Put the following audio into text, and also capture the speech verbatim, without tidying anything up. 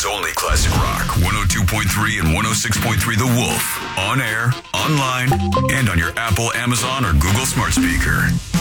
Oregon's only classic rock. one oh two point three and one oh six point three The Wolf. On air, online, and on your Apple, Amazon, or Google smart speaker.